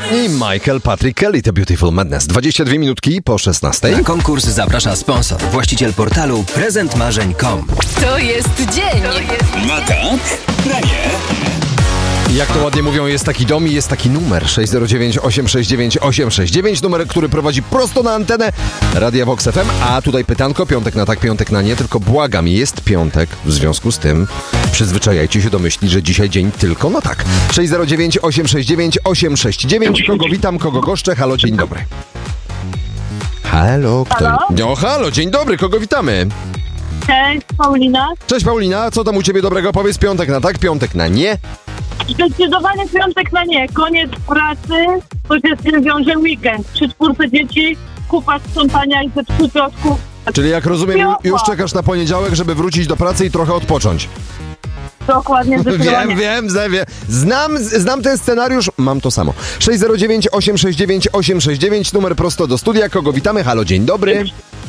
I Michael Patrick Kelly, The Beautiful Madness. 22 minutki po 16. Na konkurs zaprasza sponsor, właściciel portalu prezentmarzeń.com. To jest dzień. Na tak, na nie. Jak to ładnie mówią, jest taki dom i jest taki numer 609-869-869, numer, który prowadzi prosto na antenę Radia Vox FM, a tutaj pytanko, piątek na tak, piątek na nie, tylko błagam, jest piątek, w związku z tym przyzwyczajajcie się do myśli, że dzisiaj dzień tylko na tak. 609-869-869, kogo witam, kogo goszczę, halo, dzień dobry. Halo, kto? Halo? No halo, dzień dobry, kogo witamy? Cześć, Paulina. Cześć Paulina, co tam u ciebie dobrego? Powiedz piątek na tak, piątek na nie. Zdecydowanie piątek na nie. Koniec pracy, to się z tym wiąże weekend. Przy 4 dzieci, kupa sprzątania i te 3 piątków. Czyli jak rozumiem, już czekasz na poniedziałek, żeby wrócić do pracy i trochę odpocząć. Dokładnie, zdecydowanie. Wiem. Znam ten scenariusz, mam to samo. 609-869-869, numer prosto do studia, kogo witamy? Halo, dzień dobry.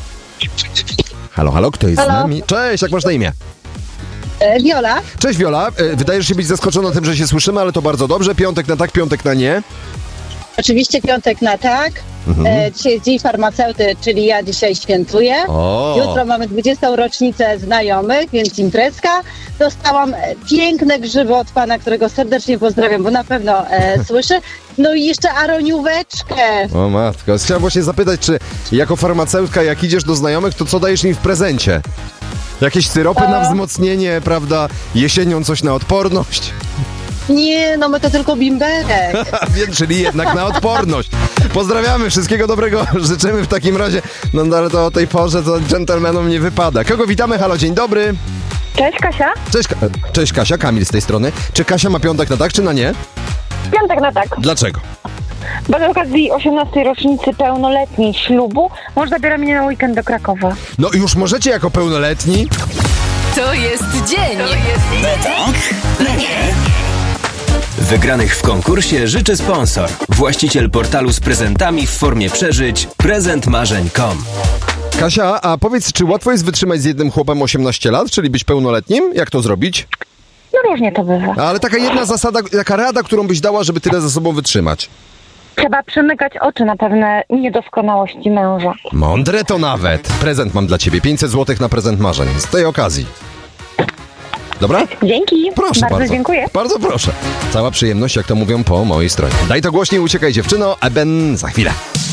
Halo, kto jest z nami? Cześć, jak masz na imię? Wiola. Cześć Wiola, wydajesz się być zaskoczona tym, że się słyszymy, ale to bardzo dobrze. Piątek na tak, piątek na nie. Oczywiście piątek na tak. Dzisiaj jest dzień farmaceuty, czyli ja dzisiaj świętuję. Jutro mamy 20. rocznicę znajomych, więc imprezka. Dostałam piękne grzyby od pana, którego serdecznie pozdrawiam, bo na pewno słyszy. No i jeszcze aronióweczkę. O matko, chciałem właśnie zapytać, czy jako farmaceutka, jak idziesz do znajomych, to co dajesz im w prezencie? Jakieś syropy na wzmocnienie, prawda? Jesienią coś na odporność? Nie, no my to tylko bimberek. Więc, czyli jednak na odporność. Pozdrawiamy, wszystkiego dobrego życzymy w takim razie. No ale to o tej porze to dżentelmenom nie wypada. Kogo witamy? Halo, dzień dobry. Cześć Kasia. Cześć Kasia, Kamil z tej strony. Czy Kasia ma piątek na tak, czy na nie? Piątek na tak. Dlaczego? Bo z okazji 18. rocznicy pełnoletniej ślubu mąż zabiera mnie na weekend do Krakowa. No już możecie jako pełnoletni? To jest dzień. Na tak, na nie. Wygranych w konkursie życzy sponsor, właściciel portalu z prezentami w formie przeżyć prezentmarzeń.com. Kasia, a powiedz, czy łatwo jest wytrzymać z jednym chłopem 18 lat, czyli być pełnoletnim? Jak to zrobić? No różnie to bywa. Ale taka jedna zasada, taka rada, którą byś dała, żeby tyle ze sobą wytrzymać. Trzeba przymykać oczy na pewne niedoskonałości męża. Mądre to nawet. Prezent mam dla ciebie, 500 zł na prezent marzeń z tej okazji. Dobra? Dzięki. Proszę bardzo. Dziękuję. Bardzo proszę. Cała przyjemność, jak to mówią po mojej stronie. Daj to głośniej, uciekaj dziewczyno, a Ben za chwilę.